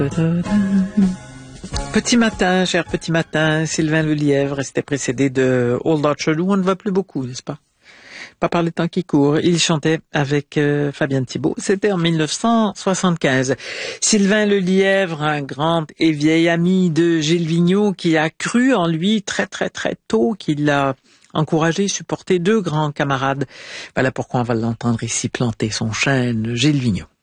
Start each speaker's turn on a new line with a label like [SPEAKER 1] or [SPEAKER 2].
[SPEAKER 1] Petit matin, cher petit matin, Sylvain Lelièvre restait précédé de Old Orchard, où on ne va plus beaucoup, n'est-ce pas? Pas par les temps qui courent. Il chantait avec Fabienne Thibault. C'était en 1975. Sylvain Lelièvre, un grand et vieil ami de Gilles Vigneault, qui a cru en lui très très très tôt, qui l'a encouragé, supporté, deux grands camarades. Voilà pourquoi on va l'entendre ici planter son chêne, Gilles Vigneault.